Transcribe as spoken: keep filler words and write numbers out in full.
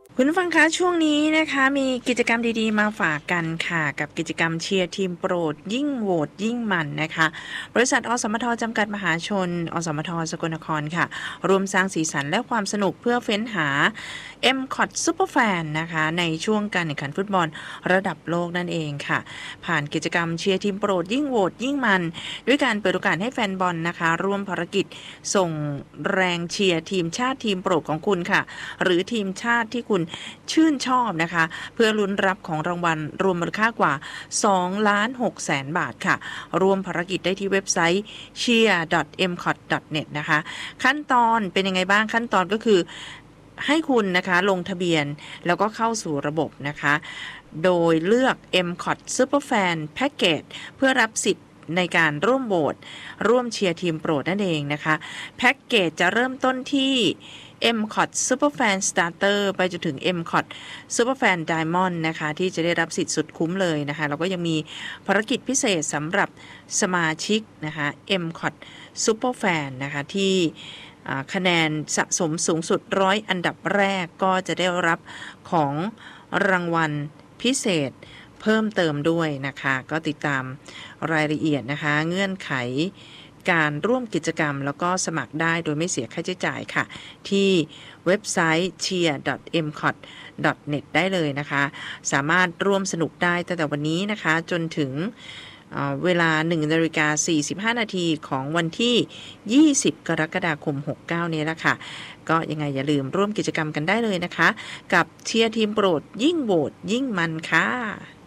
คุณผู้ฟังคะช่วงนี้นะคะมีกิจกรรมดีๆมาฝากกันค่ะกับกิจกรรมเชียร์ทีมโปรดยิ่งโหวตยิ่งมันนะคะบริษัทอสมทจำกัดมหาชนอสมทสกลนครค่ะรวมสร้างสีสันและความสนุกเพื่อเฟ้นหา เอ็ม ซี โอ ที Superfan นะคะในช่วงการแข่งขันฟุตบอลระดับโลกนั่นเองค่ะผ่านกิจกรรมเชียร์ทีมโปรดยิ่งโหวตยิ่งมันด้วยการเปิดโอกาสให้แฟนบอลนะคะร่วมภารกิจส่งแรงเชียร์ทีมชาติทีมโปรดของคุณค่ะหรือทีมชาติที่คุณชื่นชอบนะคะเพื่อลุ้นรับของรางวัลรวมมูลค่ากว่าสองล้านหกแสนบาทค่ะร่วมภารกิจได้ที่เว็บไซต์ เชียร์ ดอท เอ็ม ซี โอ ที ดอท เน็ต นะคะขั้นตอนเป็นยังไงบ้างขั้นตอนก็คือให้คุณนะคะลงทะเบียนแล้วก็เข้าสู่ระบบนะคะโดยเลือก เอ็ม ซี โอ ที Superfan Package เพื่อรับสิทธิ์ในการร่วมโหวตร่วมเชียร์ทีมโปรดนั่นเองนะคะแพ็กเกจจะเริ่มต้นที่ เอ็ม ซี โอ ที Superfan Starter ไปจนถึง เอ็ม ซี โอ ที Superfan Diamond นะคะที่จะได้รับสิทธิ์สุดคุ้มเลยนะคะแล้วก็ยังมีภารกิจพิเศษสำหรับสมาชิกนะคะ เอ็ม ซี โอ ที Superfan นะคะที่คะแนนสะสมสูงสุดร้อยอันดับแรกก็จะได้รับของรางวัลพิเศษเพิ่มเติมด้วยนะคะก็ติดตามรายละเอียดนะคะเงื่อนไขการร่วมกิจกรรมแล้วก็สมัครได้โดยไม่เสียค่าใช้จ่ายค่ะที่เว็บไซต์ เชียร์ ดอท เอ็ม ซี โอ ที ดอท เน็ต ได้เลยนะคะสามารถร่วมสนุกได้ตั้งแต่วันนี้นะคะจนถึงเวลา หนึ่งนาฬิกาสี่สิบห้านาทีของวันที่ยี่สิบกรกฎาคมหกสิบเก้านี้ละค่ะก็ยังไงอย่าลืมร่วมกิจกรรมกันได้เลยนะคะกับเชียร์ทีมโปรดยิ่งโหวตยิ่งมันค่ะ